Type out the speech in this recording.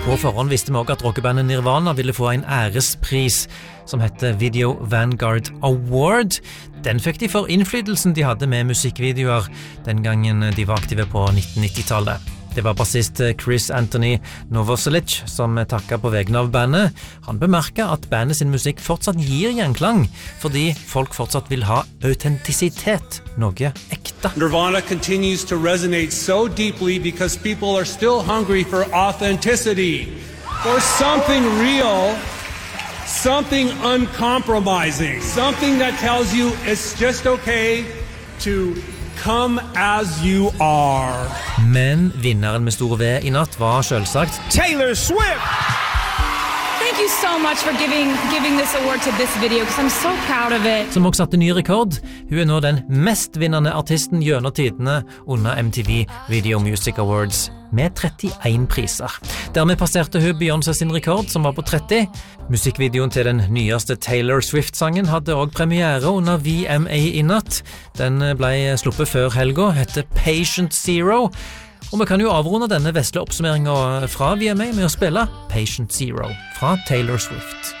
På forhånd visste vi også at rockebandet Nirvana ville få en ærespris som heter Video Vanguard Award. Den fikk de for innflytelsen de hadde med musikkvideoer den gangen de var aktive på 1990-tallet. Det var bassist Chris Anthony Novoselic som takket på vegne av bandet. Han bemerket at bandet sin musikk fortsatt gir gjenklang, fordi folk fortsatt vil ha autentisitet, noe ekte. Nirvana continues to resonate so deeply because people are still hungry for authenticity, for something real, something uncompromising, something that tells you it's just okay to come as you are. Men vinneren med stor V i natt var selvsagt Taylor Swift! Thank you so much for giving this award to this video, because I'm so proud of it. Som også satte ny rekord. Hun nå den mest vinnende artisten gjennom tidene under MTV Video Music Awards med 31 priser. Dermed passerte hun Beyoncé sin rekord, som var på 30. Musikkvideoen til den nyeste Taylor Swift-sangen hadde også premiere under VMA i natt. Den ble sluppet før helga, heter Patient Zero. Og vi kan jo avrunde denne vesle oppsummeringen fra VMA med å spille Patient Zero fra Taylor Swift.